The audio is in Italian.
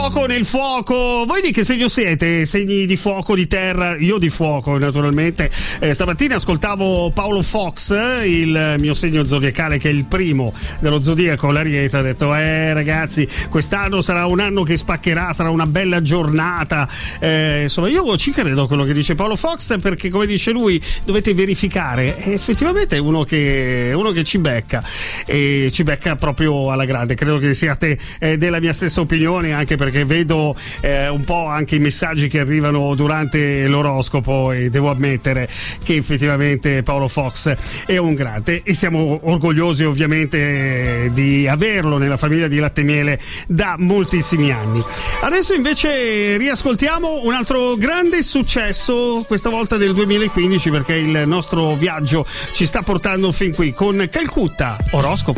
Fuoco nel fuoco. Voi di che segno siete? Segni di fuoco, di terra? Io di fuoco, naturalmente. Stamattina ascoltavo Paolo Fox, il mio segno zodiacale, che è il primo dello zodiaco, l'Ariete. Ha detto ragazzi, quest'anno sarà un anno che spaccherà, sarà una bella giornata. Insomma, io ci credo a quello che dice Paolo Fox, perché come dice lui dovete verificare. Effettivamente è uno che ci becca, e ci becca proprio alla grande. Credo che siate della mia stessa opinione, anche perché vedo un po' anche i messaggi che arrivano durante l'oroscopo, e devo ammettere che effettivamente Paolo Fox è un grande, e siamo orgogliosi ovviamente di averlo nella famiglia di Latte e Miele da moltissimi anni. Adesso invece riascoltiamo un altro grande successo, questa volta del 2015, perché il nostro viaggio ci sta portando fin qui con Calcutta Oroscopo.